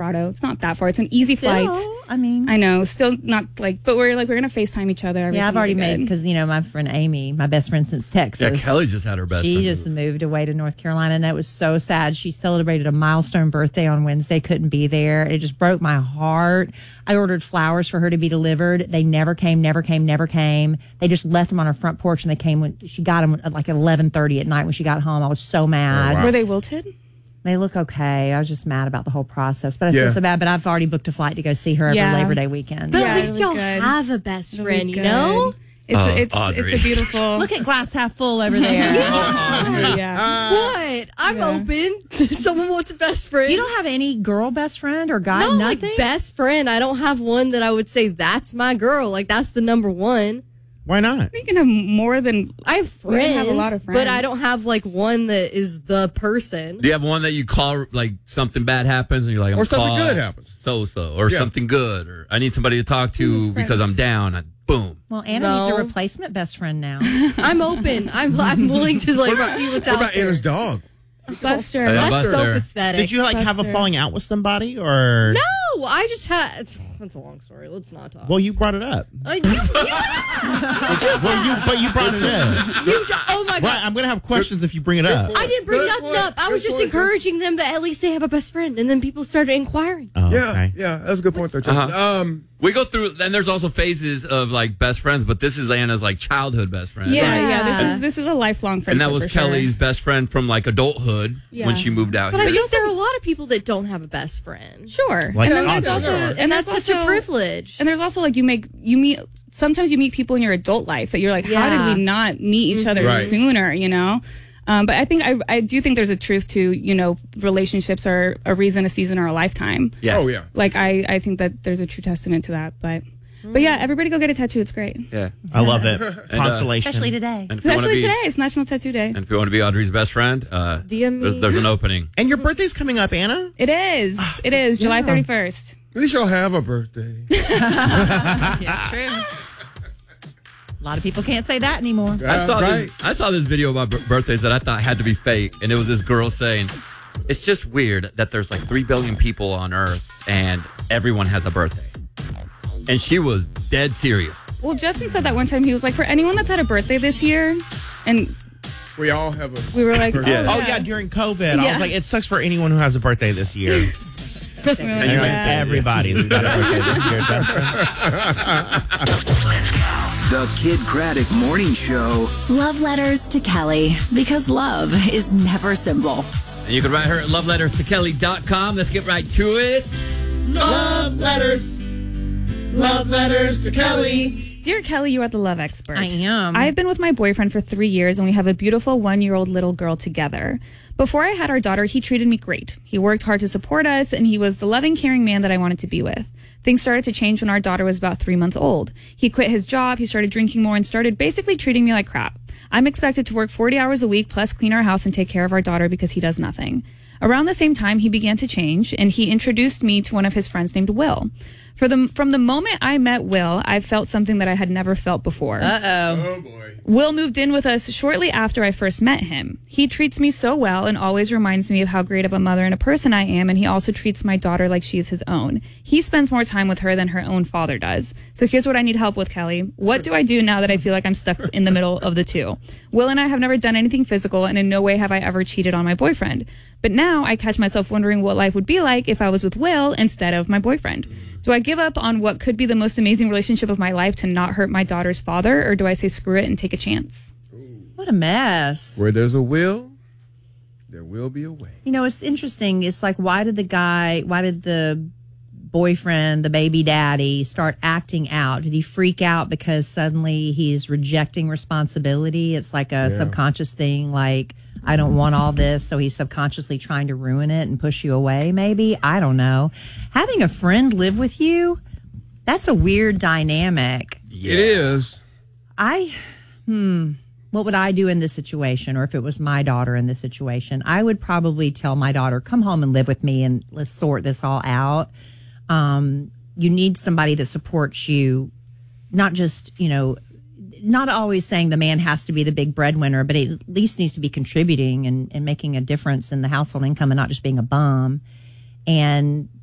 Colorado. It's not that far. It's an easy flight. I mean, I know, still not like, but we're going to FaceTime each other. Yeah, I've already made, because, my friend Amy, my best friend since Texas. Yeah, Kelly just had her best friend. She just moved away to North Carolina, and that was so sad. She celebrated a milestone birthday on Wednesday, couldn't be there. It just broke my heart. I ordered flowers for her to be delivered. They never came. They just left them on her front porch, and they came when she got them at like 11:30 at night when she got home. I was so mad. Oh, wow. Were they wilted? They look okay. I was just mad about the whole process, but I feel so bad. But I've already booked a flight to go see her over Labor Day weekend. But at least y'all have a best friend, you know? It's a beautiful. Look at glass half full over there. What? I'm open. Someone wants a best friend. You don't have any girl best friend or guy? No, nothing? like best friend. I don't have one that I would say that's my girl. Like that's the number one. Why not? You can have more than. I have friends, have a lot of friends, but I don't have like one that is the person. Do you have one that you call like something bad happens and you're like, or something good happens, or something good, or I need somebody to talk to because I'm down. Boom. Well, Anna needs a replacement best friend now. I'm open. I'm willing to like see what's out there. What about Anna's dog? Buster. That's so pathetic. Did you like have a falling out with somebody or? No, I just had. That's a long story. Let's not talk. Well, you brought it up. But you brought it up. Oh my God! Right, I'm gonna have questions if you bring it up. I didn't bring nothing up. I was just encouraging them that at least they have a best friend, and then people started inquiring. Oh, yeah, that's a good point there, Justin. We go through, and there's also phases of like best friends, but this is Anna's like childhood best friend. This is a lifelong friendship. And that was Kelly's best friend from like adulthood when she moved out but here. I think there are a lot of people that don't have a best friend. Sure, like and that's such a privilege. And there's also like you meet. Sometimes you meet people in your adult life that you're like, how did we not meet each other sooner? You know. But I think I do think there's a truth to, relationships are a reason, a season, or a lifetime. Yeah. Oh, yeah. Like, I think that there's a true testament to that. But yeah, everybody go get a tattoo. It's great. Yeah. I love it. Constellation. Especially today. Especially today. It's National Tattoo Day. And if you want to be Audrey's best friend, DM me. there's an opening. And your birthday's coming up, Anna? It is. It is. July 31st. At least y'all have a birthday. Yeah, true. A lot of people can't say that anymore. I saw this video about birthdays that I thought had to be fake, and it was this girl saying, it's just weird that there's like 3 billion people on Earth and everyone has a birthday. And she was dead serious. Well, Justin said that one time. He was like, for anyone that's had a birthday this year, and we all have a. We were like, during COVID. I was like, it sucks for anyone who has a birthday this year. And you're like, everybody's got a birthday this year, Justin. The Kid Craddock Morning Show. Love letters to Kelly, because love is never simple. And you can write her at loveletterstokelly.com. Let's get right to it. Love letters. Love letters to Kelly. Dear Kelly, you are the love expert. I am. I've been with my boyfriend for 3 years, and we have a beautiful 1-year-old little girl together. Before I had our daughter, he treated me great. He worked hard to support us, and he was the loving, caring man that I wanted to be with. Things started to change when our daughter was about 3 months old. He quit his job, he started drinking more, and started basically treating me like crap. I'm expected to work 40 hours a week, plus clean our house and take care of our daughter because he does nothing. Around the same time, he began to change, and he introduced me to one of his friends named Will. From the moment I met Will, I felt something that I had never felt before. Oh, boy. Will moved in with us shortly after I first met him. He treats me so well and always reminds me of how great of a mother and a person I am, and he also treats my daughter like she is his own. He spends more time with her than her own father does. So here's what I need help with, Kelly. What do I do now that I feel like I'm stuck in the middle of the two? Will and I have never done anything physical, and in no way have I ever cheated on my boyfriend. But now I catch myself wondering what life would be like if I was with Will instead of my boyfriend. Do I give up on what could be the most amazing relationship of my life to not hurt my daughter's father, or do I say screw it and take a chance? What a mess. Where there's a will, there will be a way. It's interesting. It's like, why did the boyfriend, the baby daddy, start acting out? Did he freak out because suddenly he's rejecting responsibility? It's like a subconscious thing, like, I don't want all this, so he's subconsciously trying to ruin it and push you away, maybe. I don't know. Having a friend live with you, that's a weird dynamic. Yeah. It is. What would I do in this situation? Or if it was my daughter in this situation, I would probably tell my daughter, come home and live with me and let's sort this all out. You need somebody that supports you, not just, not always saying the man has to be the big breadwinner, but it at least needs to be contributing and making a difference in the household income and not just being a bum. And